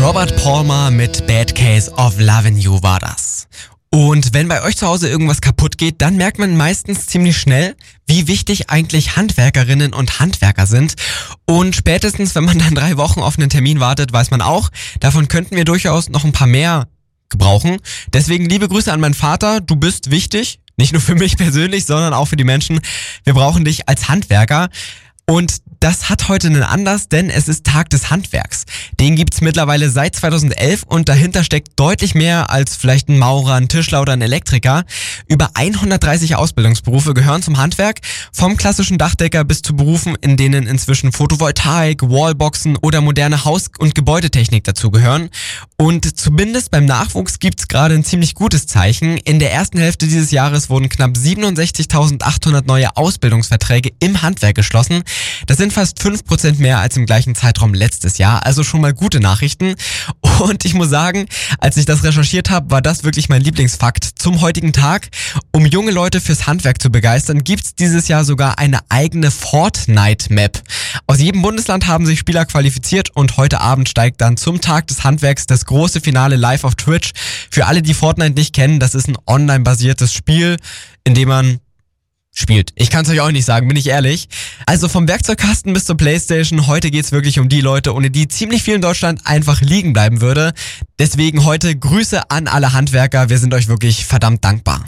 Robert Palmer mit Bad Case of Lovin' You war das. Und wenn bei euch zu Hause irgendwas kaputt geht, dann merkt man meistens ziemlich schnell, wie wichtig eigentlich Handwerkerinnen und Handwerker sind. Und spätestens, wenn man dann 3 Wochen auf einen Termin wartet, weiß man auch, davon könnten wir durchaus noch ein paar mehr gebrauchen. Deswegen liebe Grüße an meinen Vater, du bist wichtig. Nicht nur für mich persönlich, sondern auch für die Menschen. Wir brauchen dich als Handwerker. Und das hat heute einen Anlass, denn es ist Tag des Handwerks. Den gibt's mittlerweile seit 2011 und dahinter steckt deutlich mehr als vielleicht ein Maurer, ein Tischler oder ein Elektriker. Über 130 Ausbildungsberufe gehören zum Handwerk, vom klassischen Dachdecker bis zu Berufen, in denen inzwischen Photovoltaik, Wallboxen oder moderne Haus- und Gebäudetechnik dazugehören. Und zumindest beim Nachwuchs gibt's gerade ein ziemlich gutes Zeichen. In der ersten Hälfte dieses Jahres wurden knapp 67.800 neue Ausbildungsverträge im Handwerk geschlossen. Das sind fast 5% mehr als im gleichen Zeitraum letztes Jahr, also schon mal gute Nachrichten. Und ich muss sagen, als ich das recherchiert habe, war das wirklich mein Lieblingsfakt zum heutigen Tag. Um junge Leute fürs Handwerk zu begeistern, gibt's dieses Jahr sogar eine eigene Fortnite-Map. Aus jedem Bundesland haben sich Spieler qualifiziert und heute Abend steigt dann zum Tag des Handwerks das große Finale live auf Twitch. Für alle, die Fortnite nicht kennen, das ist ein online-basiertes Spiel, in dem man spielt. Ich kann es euch auch nicht sagen, bin ich ehrlich. Also vom Werkzeugkasten bis zur Playstation, heute geht's wirklich um die Leute, ohne die ziemlich viel in Deutschland einfach liegen bleiben würde. Deswegen heute Grüße an alle Handwerker, wir sind euch wirklich verdammt dankbar.